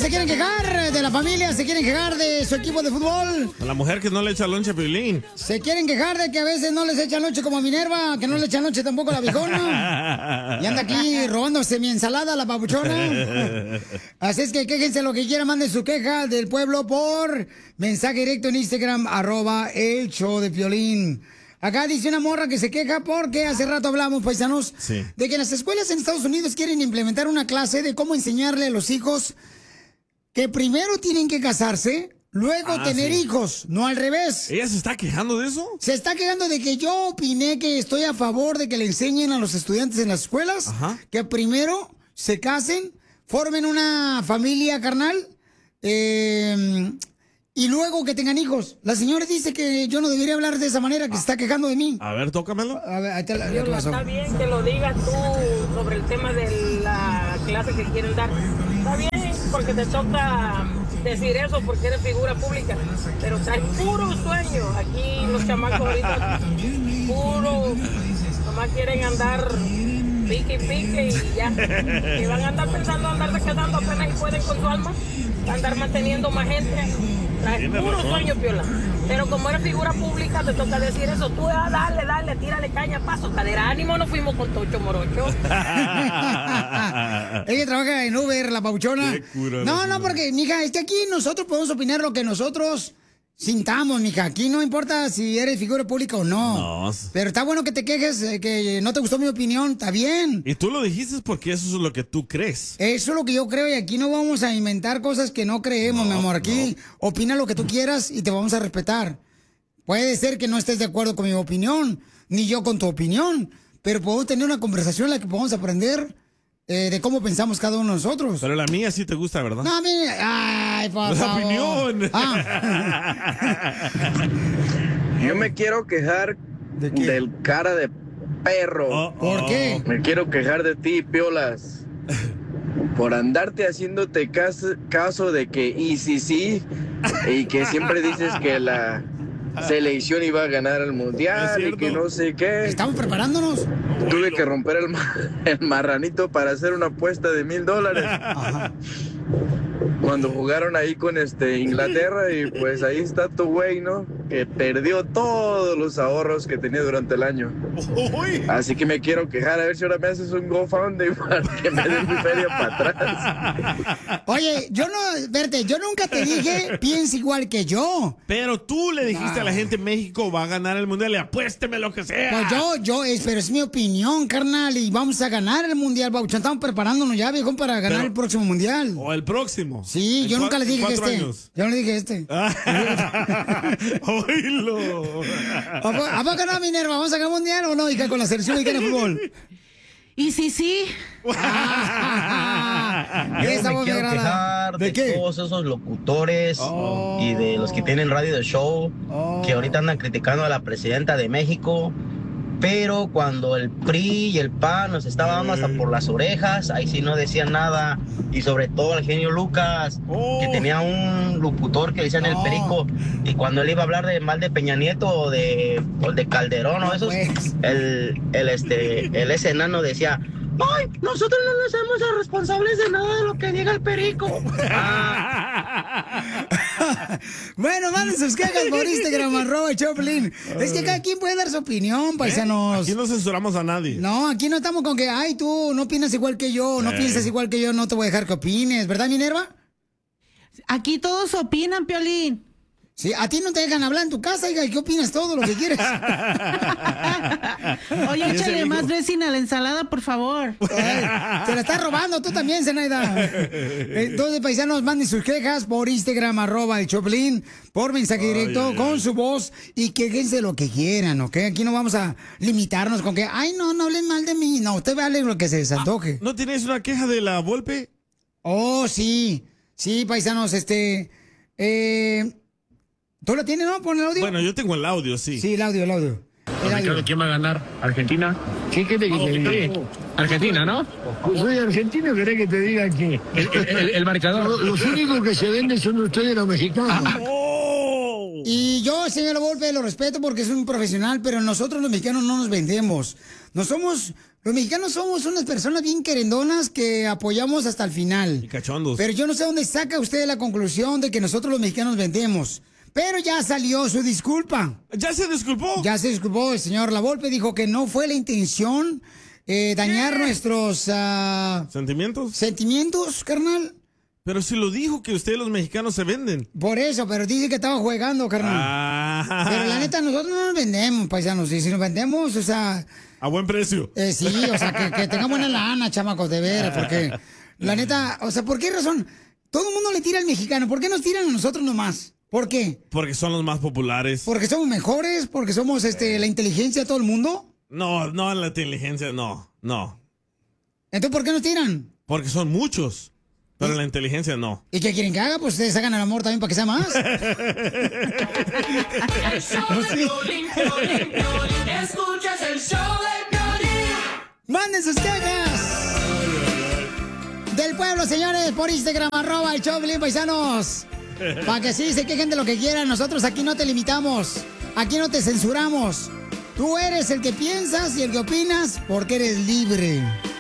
se quieren quejar de la familia, se quieren quejar de su equipo de fútbol. A la mujer que no le echa lonche a Piolín. Se quieren quejar de que a veces no les echan lonche como a Minerva, que no le echan lonche tampoco a la viejona. Y anda aquí robándose mi ensalada, la papuchona. Así es que quéjense lo que quieran, manden su queja del pueblo por mensaje directo en Instagram, @el show de Piolín. Acá dice una morra que se queja porque hace rato hablamos, paisanos, de que en las escuelas en Estados Unidos quieren implementar una clase de cómo enseñarle a los hijos que primero tienen que casarse, luego tener hijos, no al revés. ¿Ella se está quejando de eso? Se está quejando de que yo opiné que estoy a favor de que le enseñen a los estudiantes en las escuelas que primero se casen, formen una familia carnal, y luego que tengan hijos. La señora dice que yo no debería hablar de esa manera, que se está quejando de mí. A ver, tócamelo. A ver, ahí te la, está bien que lo digas tú sobre el tema de la clase que quieren dar. Está bien, porque te toca decir eso, porque eres figura pública. Pero está en puro sueño. Aquí los chamacos ahorita, puro, nomás quieren andar pique y ya. Y van a andar pensando, andarse quedando apenas y pueden con su alma, andar manteniendo más gente. Es puro sueño, Piola. Pero como eres figura pública, te toca decir eso. Tú, dale, tírale caña, paso, cadera, ánimo, no fuimos con Tocho Morocho. Ella trabaja en Uber, la pauchona. No, porque, mija, es que aquí nosotros podemos opinar lo que nosotros sintamos, mija. Aquí no importa si eres figura pública o no. Pero está bueno que te quejes, que no te gustó mi opinión, está bien. Y tú lo dijiste porque eso es lo que tú crees. Eso es lo que yo creo y aquí no vamos a inventar cosas que no creemos, mi amor. Aquí opina lo que tú quieras y te vamos a respetar. Puede ser que no estés de acuerdo con mi opinión, ni yo con tu opinión, pero podemos tener una conversación en la que podamos aprender de cómo pensamos cada uno de nosotros. Pero la mía sí te gusta, ¿verdad? No, a mí... Ay, por favor. opinión. Yo me quiero quejar del cara de perro. ¿Por qué? Me quiero quejar de ti, Piolas. Por andarte haciéndote caso de que sí, y que siempre dices que la selección iba a ganar el mundial y que no sé qué. Estamos preparándonos. Tuve que romper el marranito para hacer una apuesta de $1,000. Cuando jugaron ahí con Inglaterra, y pues ahí está tu güey, ¿no? Que perdió todos los ahorros que tenía durante el año. Así que me quiero quejar, a ver si ahora me haces un GoFundMe para que me den mi feria para atrás. Oye, yo nunca te dije piensa igual que yo. Pero tú le dijiste a la gente, México va a ganar el mundial, y apuésteme lo que sea. Pues pero es mi opinión, carnal, y vamos a ganar el mundial, Bauchón. Estamos preparándonos ya, viejo, para ganar el próximo mundial. O el próximo. Sí, yo nunca le dije que años. Yo no le dije Oílo. ¿A poco no, Minerva? ¿Vamos a ganar mundial o no, hija, con la selección mexicana de fútbol? Y sí. Yo me quiero quejar de todos esos locutores y de los que tienen radio de show que ahorita andan criticando a la presidenta de México. Pero cuando el PRI y el PAN nos estaban hasta por las orejas, ahí sí no decían nada. Y sobre todo al genio Lucas, que tenía un locutor que le decían el Perico. Y cuando él iba a hablar mal de Peña Nieto o de Calderón o esos, el ese enano decía: ¡ay, nosotros no nos hacemos responsables de nada de lo que diga el Perico! Bueno, manden sus quejas por Instagram, @Choplin. Es que cada quien puede dar su opinión, paisanos. Aquí no censuramos a nadie. No, aquí no estamos con que, ay, tú no opinas igual que yo, no piensas igual que yo, no te voy a dejar que opines, ¿verdad, Minerva? Aquí todos opinan, Piolín. Sí, a ti no te dejan hablar en tu casa, hija, ¿qué opinas todo lo que quieres? Oye, échale más dressing a la ensalada, por favor. Te la estás robando tú también, Zenaida. Entonces, paisanos, manden sus quejas por Instagram, @el Choplin, por mensaje directo, con su voz, y quéjense lo que quieran, ¿ok? Aquí no vamos a limitarnos con que, ay, no hablen mal de mí. No, usted vale lo que se les antoje. ¿No tienes una queja de la Volpe? Oh, sí, paisanos, ¿tú la tienes, no? Pon el audio. Bueno, yo tengo el audio, sí. Sí, el audio. ¿Quién va a ganar? ¿Argentina? ¿Qué quiere que te diga? Argentina, ¿no? Pues soy argentino, ¿querés que te diga que el marcador? Los únicos que se venden son ustedes los mexicanos. Y yo, señor La Volpe, lo respeto porque es un profesional, pero nosotros los mexicanos no nos vendemos. Los mexicanos somos unas personas bien querendonas que apoyamos hasta el final. Y cachondos. Pero yo no sé dónde saca usted la conclusión de que nosotros los mexicanos vendemos. Pero ya salió su disculpa. ¿Ya se disculpó? Ya se disculpó. El señor La Volpe dijo que no fue la intención dañar nuestros... ¿Sentimientos, carnal? Pero si lo dijo que ustedes los mexicanos se venden. Por eso, pero dice que estaba jugando, carnal. Pero la neta, nosotros no nos vendemos, paisanos. Y si nos vendemos, o sea... A buen precio. Sí, o sea, que tengamos buena lana, chamacos, de veras. Porque la neta, o sea, ¿por qué razón? Todo el mundo le tira al mexicano. ¿Por qué nos tiran a nosotros nomás? ¿Por qué? Porque son los más populares. ¿Porque somos mejores? ¿Porque somos la inteligencia de todo el mundo? No, la inteligencia, no. ¿Entonces por qué nos tiran? Porque son muchos. Pero la inteligencia no. ¿Y qué quieren que haga? Pues ustedes hagan el amor también para que sea más. El show de Piolín, Piolín, Piolín. Escuchas el show de Piolín. ¡Manden sus quejas! Del pueblo, señores, por Instagram, @el show de Piolín, paisanos. Para que sí se quejen de lo que quieran. Nosotros aquí no te limitamos. Aquí no te censuramos. Tú eres el que piensas y el que opinas porque eres libre.